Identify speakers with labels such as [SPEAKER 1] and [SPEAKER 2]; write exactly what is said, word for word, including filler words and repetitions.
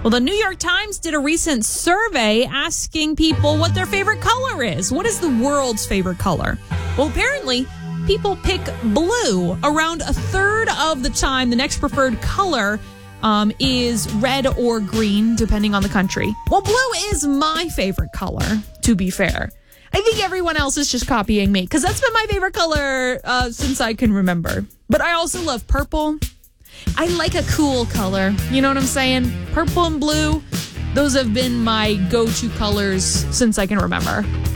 [SPEAKER 1] Well, the New York Times did a recent survey asking people what their favorite color is. What is the world's favorite color? Well, apparently, people pick blue. Around a third of the time, the next preferred color um, is red or green, depending on the country. Well, blue is my favorite color, to be fair. I think everyone else is just copying me, because that's been my favorite color uh, since I can remember. But I also love purple. I like a cool color. You know what I'm saying? Purple and blue, those have been my go-to colors since I can remember.